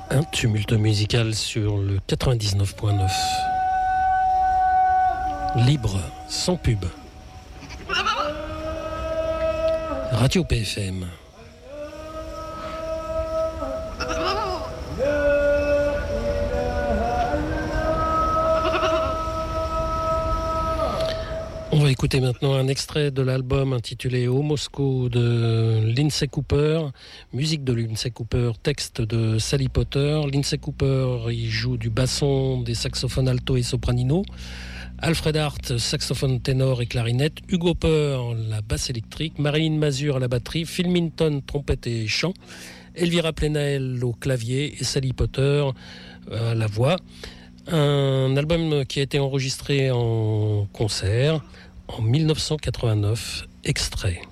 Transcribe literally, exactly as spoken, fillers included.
Un tumulte musical sur le quatre-vingt-dix-neuf point neuf. Libre, sans pub. Radio P F M. On va écouter maintenant un extrait de l'album intitulé Au Moscou de Lindsay Cooper, musique de Lindsay Cooper, texte de Sally Potter. Lindsay Cooper, il joue du basson, des saxophones alto et sopranino. Alfred Hart, saxophone ténor et clarinette. Hugo Peur, la basse électrique. Marilyn Mazur à la batterie. Phil Minton, trompette et chant. Elvira Plenael au clavier et Sally Potter à la voix. Un album qui a été enregistré en concert en mille neuf cent quatre-vingt-neuf, extrait.